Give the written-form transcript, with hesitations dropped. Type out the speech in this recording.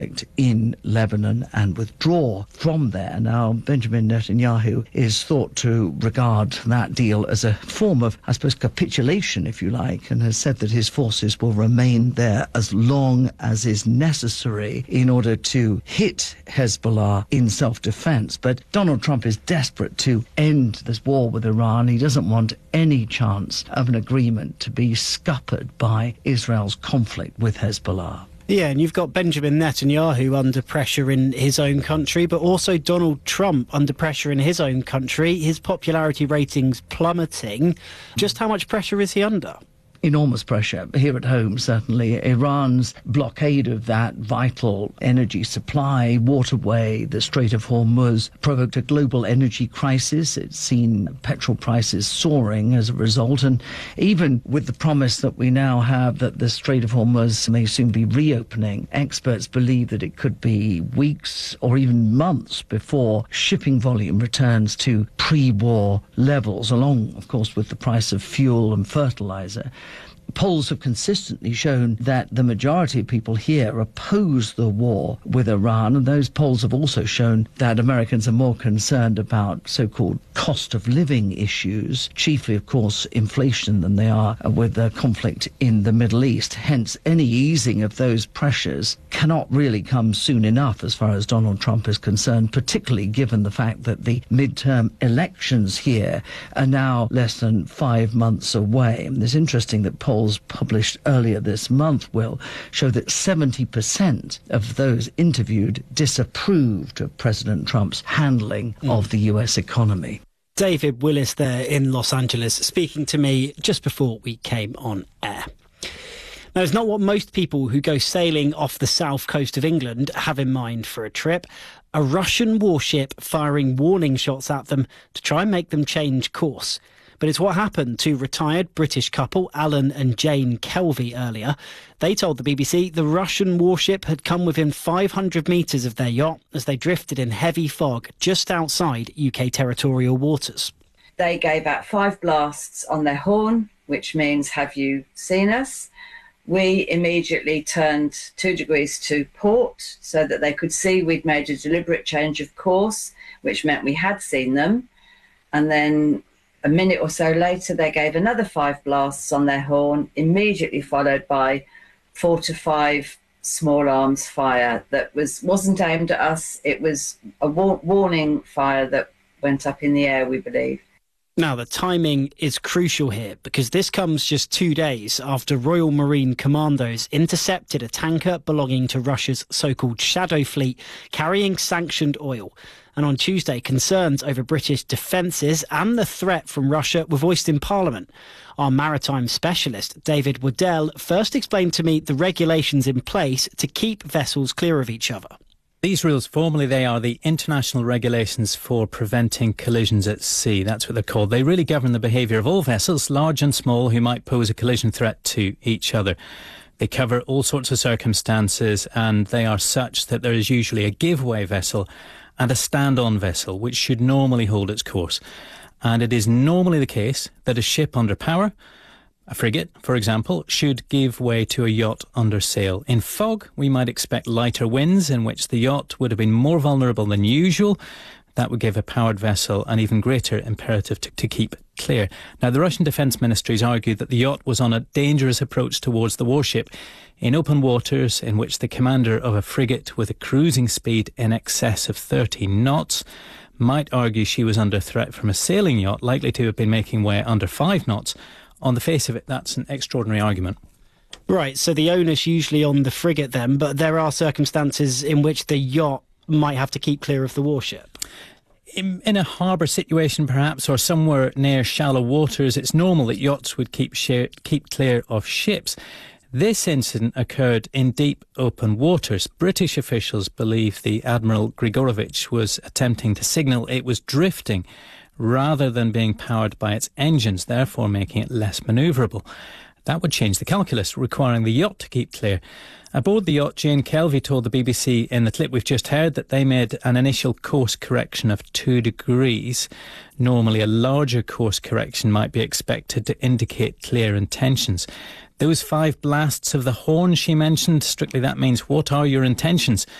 in Lebanon and withdraw from there. Now, Benjamin Netanyahu is thought to regard that deal as a form of, I suppose, capitulation, if you like, and has said that his forces will remain there as long as is necessary in order to hit Hezbollah in self-defense. But Donald Trump is desperate to end this war with Iran. He doesn't want any chance of an agreement to be scuppered by Israel's conflict with Hezbollah. Yeah, and you've got Benjamin Netanyahu under pressure in his own country, but also Donald Trump under pressure in his own country. His popularity ratings plummeting. Just how much pressure is he under? Enormous pressure here at home, certainly. Iran's blockade of that vital energy supply waterway, the Strait of Hormuz, provoked a global energy crisis. It's seen petrol prices soaring as a result. And even with the promise that we now have that the Strait of Hormuz may soon be reopening, experts believe that it could be weeks or even months before shipping volume returns to pre-war levels, along, of course, with the price of fuel and fertilizer. Polls have consistently shown that the majority of people here oppose the war with Iran, and those polls have also shown that Americans are more concerned about so-called cost of living issues, chiefly, of course, inflation, than they are with the conflict in the Middle East. Hence, any easing of those pressures cannot really come soon enough as far as Donald Trump is concerned, particularly given the fact that the midterm elections here are now less than 5 months away. And it's interesting that polls published earlier this month will show that 70% of those interviewed disapproved of President Trump's handling of the US economy. David Willis there in Los Angeles, speaking to me just before we came on air. Now, it's not what most people who go sailing off the south coast of England have in mind for a trip. A Russian warship firing warning shots at them to try and make them change course. But it's what happened to retired British couple Alan and Jane Kelvey earlier. They told the BBC the Russian warship had come within 500 metres of their yacht as they drifted in heavy fog just outside UK territorial waters. They gave out 5 blasts on their horn, which means, have you seen us? We immediately turned 2 degrees to port so that they could see we'd made a deliberate change of course, which meant we had seen them. And then a minute or so later, they gave another 5 blasts on their horn, immediately followed by 4 to 5 small arms fire that wasn't aimed at us. It was a warning fire that went up in the air, we believe. Now, the timing is crucial here because this comes just 2 days after Royal Marine Commandos intercepted a tanker belonging to Russia's so-called Shadow Fleet carrying sanctioned oil. And on Tuesday, concerns over British defences and the threat from Russia were voiced in Parliament. Our maritime specialist, David Waddell, first explained to me the regulations in place to keep vessels clear of each other. These rules, formally, they are the international regulations for preventing collisions at sea. That's what they're called. They really govern the behaviour of all vessels, large and small, who might pose a collision threat to each other. They cover all sorts of circumstances, and they are such that there is usually a giveaway vessel and a stand-on vessel, which should normally hold its course. And it is normally the case that a ship under power, a frigate, for example, should give way to a yacht under sail. In fog, we might expect lighter winds in which the yacht would have been more vulnerable than usual. That would give a powered vessel an even greater imperative to keep clear. Now, the Russian Defence Ministries argued that the yacht was on a dangerous approach towards the warship in open waters in which the commander of a frigate with a cruising speed in excess of 30 knots might argue she was under threat from a sailing yacht likely to have been making way under 5 knots. On the face of it, that's an extraordinary argument. Right, so the onus usually on the frigate then, but there are circumstances in which the yacht might have to keep clear of the warship. In a harbour situation, perhaps, or somewhere near shallow waters, it's normal that yachts would keep clear of ships. This incident occurred in deep open waters. British officials believe the Admiral Grigorovich was attempting to signal it was drifting rather than being powered by its engines, therefore making it less manoeuvrable. That would change the calculus, requiring the yacht to keep clear. Aboard the yacht, Jane Kelvey told the BBC in the clip we've just heard that they made an initial course correction of 2 degrees. Normally, a larger course correction might be expected to indicate clear intentions. Those 5 blasts of the horn she mentioned, strictly that means what are your intentions?